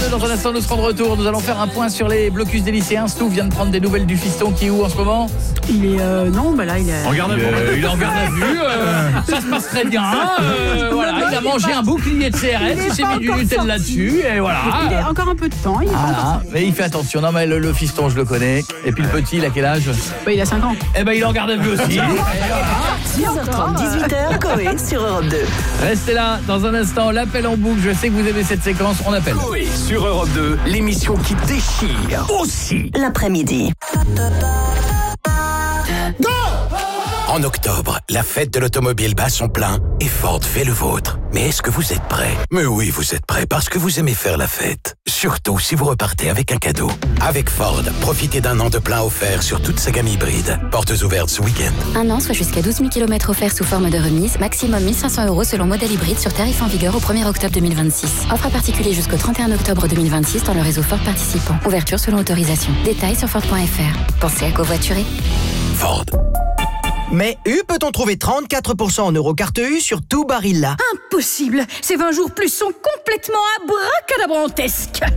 6h22, dans un instant nous serons de retour. Nous allons faire un point sur les blocus des lycéens. Stouff vient de prendre des nouvelles du fiston qui est où en ce moment? Il est là il est en garde à vue. Il est en garde à vue. Ça se passe très bien. Voilà, il a mangé un bouclier de CRS, il s'est mis du Nutella là-dessus et voilà. Il a encore un peu de temps, il est pas encore sorti. Mais il fait attention. Non mais le fiston, je le connais. Et puis le petit, il a quel âge? Il a 5 ans. Eh ben il est en garde à vue aussi. 6h30, 18h, Coé sur Europe 2. Restez là, dans un instant, l'appel en boucle. Je sais que vous aimez cette séquence, on appelle. Coé sur Europe 2, l'émission qui déchire aussi L'après-midi. En octobre, la fête de l'automobile bat son plein et Ford fait le vôtre. Mais est-ce que vous êtes prêts? Mais oui, vous êtes prêts parce que vous aimez faire la fête. Surtout si vous repartez avec un cadeau. Avec Ford, profitez d'un an de plein offert sur toute sa gamme hybride. Portes ouvertes ce week-end. Un an, soit jusqu'à 12 000 km offerts sous forme de remise, maximum 1 500 € selon modèle hybride sur tarif en vigueur au 1er octobre 2026. Offre à particulier jusqu'au 31 octobre 2026 dans le réseau Ford participant. Ouverture selon autorisation. Détails sur Ford.fr. Pensez à covoiturer. Ford. Mais peut-on trouver 34% en Eurocarte U sur tout Barilla? Impossible. Ces 20 jours plus sont complètement abracadabrantesques.